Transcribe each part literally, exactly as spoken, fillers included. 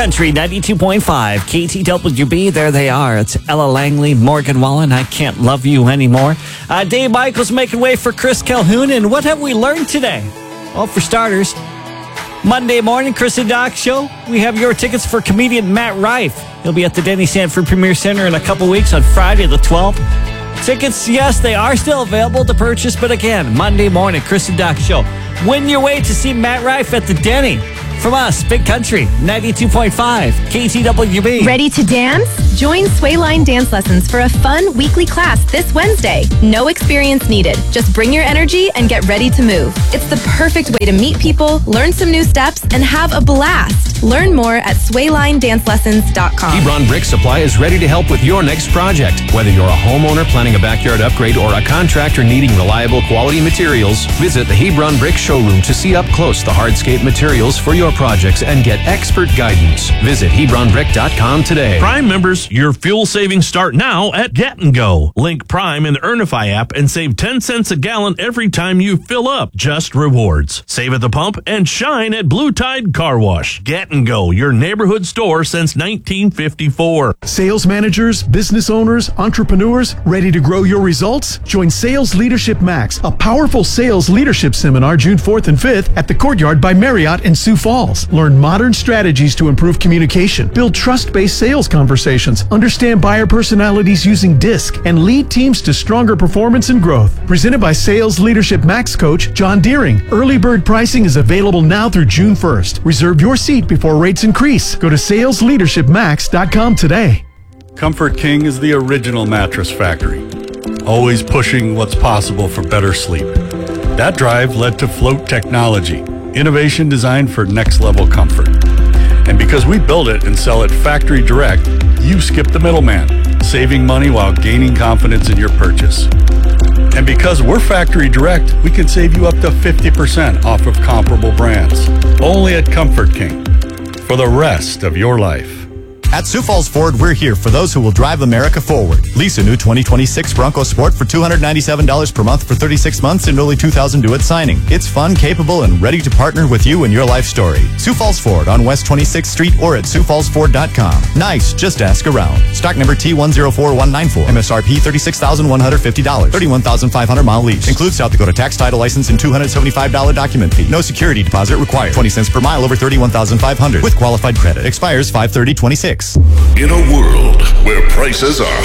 Country ninety-two point five, K T W B. There they are. It's Ella Langley, Morgan Wallen. I Can't Love You Anymore. Uh, Dave Michaels making way for Chris Calhoun. And what have we learned today? Well, for starters, Monday morning, Chris and Doc show. We have your tickets for comedian Matt Rife. He'll be at the Denny Sanford Premier Center in a couple weeks on Friday the twelfth. Tickets, yes, they are still available to purchase. But again, Monday morning, Chris and Doc show. Win your way to see Matt Rife at the Denny. From us, Big Country, ninety-two point five, K T W B. Ready to dance? Join Swayline Dance Lessons for a fun weekly class this Wednesday. No experience needed. Just bring your energy and get ready to move. It's the perfect way to meet people, learn some new steps, and have a blast. Learn more at swayline dance lessons dot com. Hebron Brick Supply is ready to help with your next project. Whether you're a homeowner planning a backyard upgrade or a contractor needing reliable quality materials, visit the Hebron Brick Showroom to see up close the hardscape materials for your projects and get expert guidance. Visit hebron brick dot com today. Prime members, your fuel savings start now at Get and Go. Link Prime in the Earnify app and save ten cents a gallon every time you fill up. Just rewards. Save at the pump and shine at Blue Tide Car Wash. Get and Go, your neighborhood store since nineteen fifty-four. Sales managers, business owners, entrepreneurs, ready to grow your results? Join Sales Leadership Max, a powerful sales leadership seminar June fourth and fifth at the Courtyard by Marriott in Sioux Falls. Learn modern strategies to improve communication, build trust-based sales conversations, understand buyer personalities using DISC, and lead teams to stronger performance and growth. Presented by Sales Leadership Max coach John Deering. Early bird pricing is available now through June first. Reserve your seat before rates increase. Go to sales leadership max dot com today. Comfort King is the original mattress factory, always pushing what's possible for better sleep. That drive led to Float Technology, innovation designed for next-level comfort. And because we build it and sell it factory direct, you skip the middleman, saving money while gaining confidence in your purchase. And because we're factory direct, we can save you up to fifty percent off of comparable brands. Only at Comfort King. For the rest of your life. At Sioux Falls Ford, we're here for those who will drive America forward. Lease a new twenty twenty-six Bronco Sport for two hundred ninety-seven dollars per month for thirty-six months and only two thousand dollars due at signing. It's fun, capable, and ready to partner with you in your life story. Sioux Falls Ford on West twenty-sixth Street or at sioux falls ford dot com. Nice, just ask around. Stock number T one zero four one nine four. M S R P thirty-six thousand one hundred fifty dollars. thirty-one thousand five hundred mile lease. Includes South Dakota tax title license and two hundred seventy-five dollars document fee. No security deposit required. twenty cents per mile over thirty-one thousand five hundred dollars with qualified credit. Expires five thirty twenty-six. In a world where prices are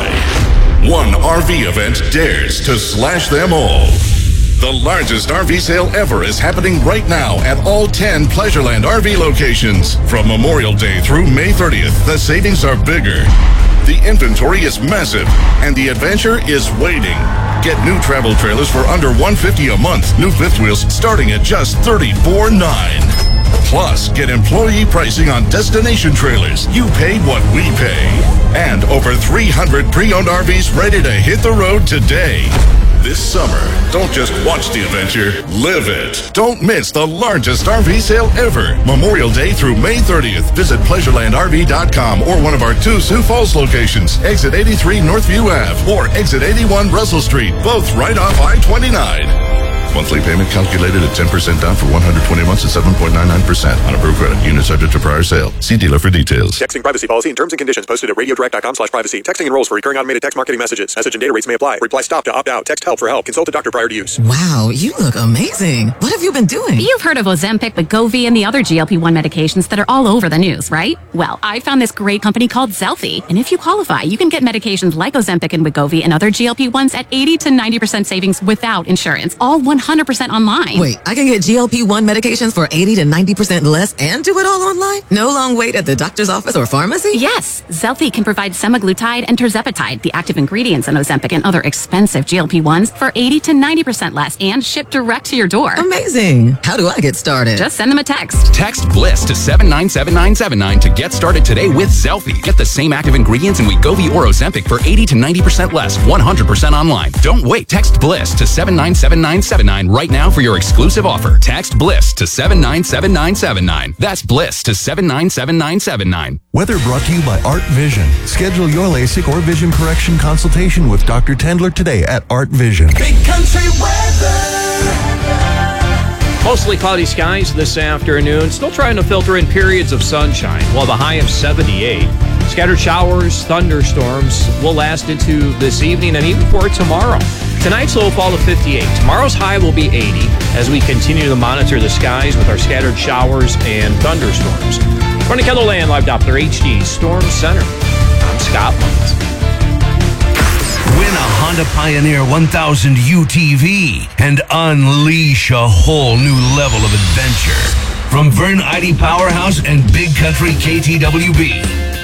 high, one R V event dares to slash them all. The largest R V sale ever is happening right now at all ten Pleasureland R V locations. From Memorial Day through May thirtieth, the savings are bigger. The inventory is massive, and the adventure is waiting. Get new travel trailers for under one hundred fifty dollars a month. New fifth wheels starting at just thirty-four nine. Plus, get employee pricing on destination trailers. You pay what we pay. And over three hundred pre-owned R Vs ready to hit the road today. This summer, don't just watch the adventure, live it. Don't miss the largest R V sale ever. Memorial Day through May thirtieth. Visit pleasureland r v dot com or one of our two Sioux Falls locations, exit eighty-three Northview Avenue or exit eighty-one Russell Street, both right off I twenty-nine. Monthly payment calculated at ten percent down for one hundred twenty months at seven point nine nine percent on approved credit. Unit subject to prior sale. See dealer for details. Texting privacy policy and terms and conditions posted at radio direct dot com slash privacy. Texting enrolls for recurring automated text marketing messages. Message and data rates may apply. Reply stop to opt out. Text help for help. Consult a doctor prior to use. Wow, you look amazing. What have you been doing? You've heard of Ozempic, Wegovy, and the other G L P one medications that are all over the news, right? Well, I found this great company called Zelfie. And if you qualify, you can get medications like Ozempic and Wegovy and other G L P ones at eighty to ninety percent savings without insurance. All one hundred percent online. Wait, I can get G L P one medications for eighty to ninety percent less and do it all online? No long wait at the doctor's office or pharmacy? Yes, Zelfie can provide semaglutide and tirzepatide, the active ingredients in Ozempic and other expensive G L P ones, for eighty to ninety percent less and shipped direct to your door. Amazing. How do I get started? Just send them a text. Text BLISS to seven nine seven nine seven nine to get started today with Zelfie. Get the same active ingredients in Wegovy or Ozempic for eighty to ninety percent less, one hundred percent online. Don't wait. Text BLISS to seven nine seven nine seven nine right now for your exclusive offer. Text BLISS to seven nine seven nine seven nine. That's BLISS to seven nine seven nine seven nine. Weather brought to you by Art Vision. Schedule your LASIK or vision correction consultation with Doctor Tendler today at Art Vision. Big Country weather. Mostly cloudy skies this afternoon. Still trying to filter in periods of sunshine. We'll have a high of seventy-eight. Scattered showers, thunderstorms will last into this evening and even for tomorrow. Tonight's low fall to fifty-eight. Tomorrow's high will be eighty as we continue to monitor the skies with our scattered showers and thunderstorms. From the Keller Live Doppler H D Storm Center, I'm Scott Mullins. Win a Honda Pioneer one thousand U T V and unleash a whole new level of adventure. From Vern I D Powerhouse and Big Country K T W B,